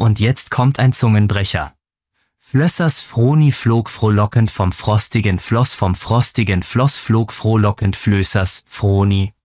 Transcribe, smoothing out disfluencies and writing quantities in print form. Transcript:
und jetzt kommt ein Zungenbrecher. Flössers Froni flog frohlockend vom frostigen Floss flog frohlockend Flößers Froni